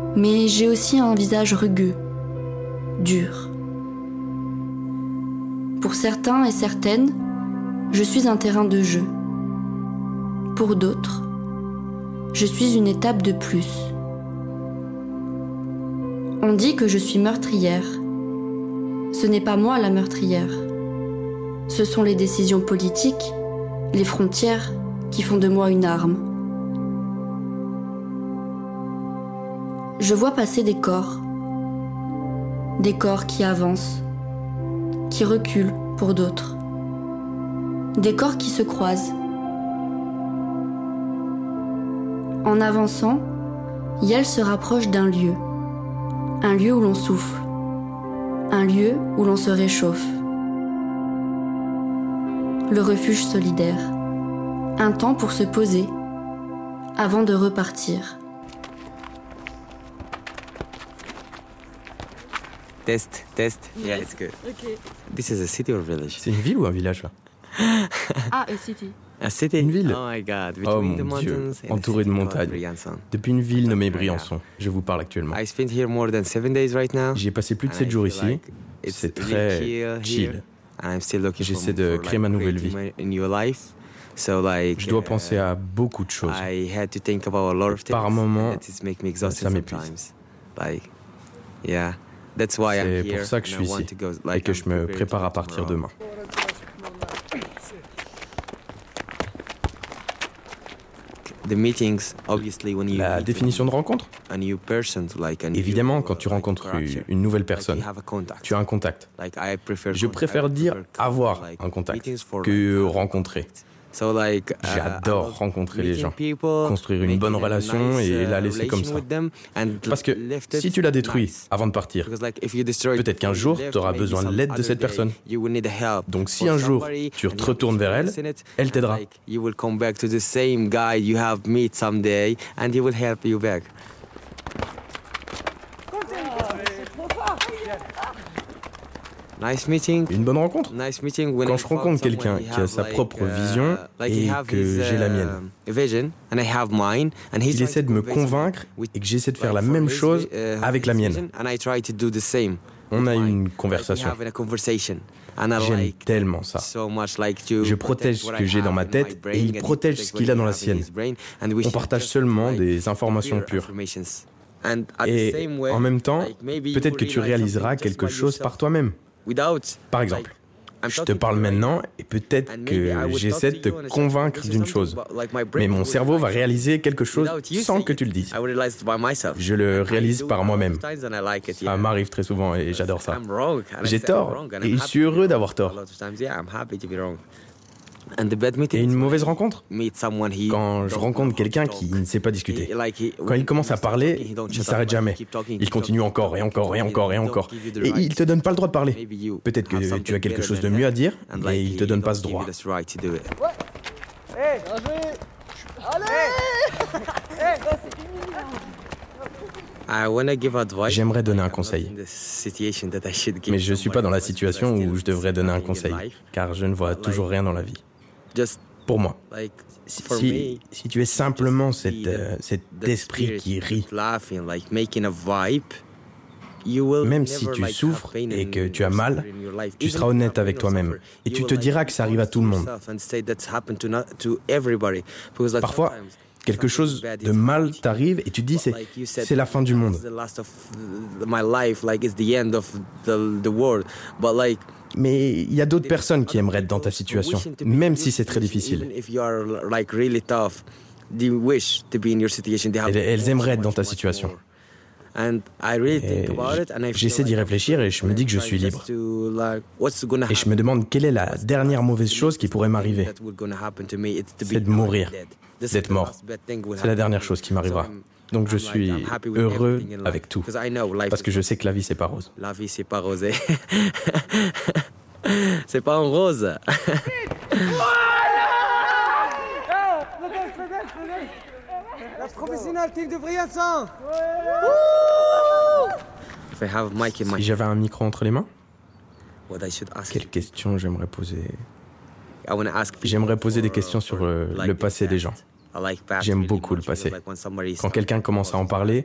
Mais j'ai aussi un visage rugueux, dur. Pour certains et certaines, je suis un terrain de jeu. Pour d'autres, je suis une étape de plus. On dit que je suis meurtrière. Ce n'est pas moi la meurtrière. Ce sont les décisions politiques, les frontières qui font de moi une arme. Je vois passer des corps qui avancent, qui reculent pour d'autres, des corps qui se croisent. En avançant, Yael se rapproche d'un lieu, un lieu où l'on souffle, un lieu où l'on se réchauffe. Le refuge solidaire, un temps pour se poser avant de repartir. Test. Yeah, it's good. Okay. This is a city or village? C'est une ville ou un village là? Ah, a city. A city? Une ville. Oh my god. Oh Between the mon Dieu, mountains and a entouré de city called montagnes. Briançon. Depuis une ville nommée Briançon, je vous parle actuellement. I spent here more than 7 days right now. J'y ai passé plus de and 7 I jours feel ici. like it's C'est really très here, chill. And I'm still looking J'essaie for de like créer ma nouvelle creating vie. a new life. So like Je dois penser à beaucoup de choses. I had to think about a lot of things. Par moments, and that is make me exhausted ça m'épuise. sometimes. Like, yeah. That's why I'm C'est here. pour ça que je and suis I want ici to go, et like, que I'm je me prepared to prépare go à partir tomorrow. demain. The meetings, obviously, when you La meet définition de rencontre? a new person, like a new, Évidemment, quand tu rencontres character, une nouvelle like personne, you have a contact. tu as un contact. Like, I prefer Je préfère dire avoir un contact que rencontrer. So, like, J'adore I love rencontrer les meeting gens, people, construire une making bonne a relation nice, et la laisser comme relation ça. with them, and Parce que left it si tu la détruis nice. avant de partir, Because, like, if you destroy it peut-être qu'un before you jour, left, tu auras maybe besoin de some l'aide de other cette day, personne. you will need help Donc si for un jour, somebody, tu and te you retournes vers elle, invest in it, elle and, t'aidera. like, you will come back to the same guy you have met someday, and he will help you back. Nice meeting. Une bonne rencontre. Nice meeting. When Quand I je found rencontre someone, quelqu'un he qui a have sa like, propre vision like he et have que his, j'ai la mienne. vision, and I have mine, and he's Il trying essaie to de me convince me convaincre with, et que j'essaie de faire like, la for même his chose avec la his mienne. vision, and I try to do the same. On a with mine. une Like, conversation. we have a conversation, and I J'aime like tellement ça. so much like to Je protège protect ce what que I j'ai dans have ma in my tête brain, et il and he protège protects ce qu'il what a he dans la have in sienne. his brain, and we On share partage just, seulement like, des informations pure pures. affirmations. And at the Et same way, en même temps, like, maybe peut-être you que tu realize réaliseras something just quelque by chose yourself par toi-même. without, Par exemple, I'm je te talking parle to you right maintenant now. et peut-être And maybe que I would j'essaie de talk te to you and I say, convaincre this is d'une something chose. about, like, my brain Mais mon would cerveau va realize réaliser quelque chose without you sans saying que tu le it. dises. I would realize it by myself. Je le And I réalise do par it a lot moi-même. of times and I like it, Ça yeah. m'arrive très souvent et j'adore ça. I'm wrong, and I J'ai say I'm tort wrong, and et I'm je happy suis heureux d'avoir a tort. lot of times, yeah, I'm happy to be wrong. And the bad Et meetings, une mauvaise rencontre? meet someone he Quand je don't rencontre know how quelqu'un to qui talk. ne sait pas discuter. Quand When il commence à he starts parler, talking, he don't il shut up, s'arrête like, jamais. keep talking, Il keep continue talking, encore et keep encore et talking, encore et he don't encore. give you the Et right. il te donne pas le droit de parler. Maybe you Peut-être have que something tu as quelque better chose de than mieux à that, dire, and, mais like, il te he donne pas don't ce give you droit. this right to do it. I wanna give advice. J'aimerais donner un conseil. In the situation that I should give Mais je suis pas dans la somebody situation advice, où je devrais donner un nothing in conseil, life. car je ne vois But, toujours like, rien dans la vie. Just Pour moi, like for me, si tu es simplement cet that esprit spirit qui rit, laughing, like making a vibe, you will même never, si tu like, souffres have pain et in que tu as your mal, suffering in your life. tu Even seras if you honnête have avec pain or toi-même suffer, et you tu will, te like, diras be que ça arrive à honest tout le monde. yourself and say that's happened to everybody. Because, like, Parfois, sometimes quelque something chose bad de is mal happening. t'arrive et tu te dis Like you said, c'est la fin du monde. it's the last of my life, like it's the end of the world. But like Mais il y a d'autres personnes qui aimeraient être dans ta situation, même si c'est très difficile. Even if you are like really tough, they wish to be in your situation. They have Elles aimeraient être dans much, ta much situation. more. And I really Et think about it, and I feel j'essaie d'y like réfléchir et je me dis que je suis libre. to, like, what's gonna Et je me happen? demande quelle est la dernière mauvaise chose qui pourrait m'arriver. That would gonna happen to me, it's to be C'est de mourir, dead. This is d'être the mort. last bad thing will C'est la happen dernière to chose me. qui m'arrivera. So Donc je I'm like, suis I'm happy with heureux everything in life. avec tout. 'Cause I know life Parce que is je sais que la vie, c'est pas rose. La vie, c'est pas rosé. C'est pas en rose. La professionnelle team de Briançon. If I have mic in my Si j'avais un micro entre les mains, what I should ask quelle question j'aimerais poser? I wanna ask people J'aimerais poser des for- questions sur for, le like, passé the des gens. past. I like past J'aime really beaucoup much le passé. because, like, when somebody Quand starts quelqu'un talking commence à en about parler,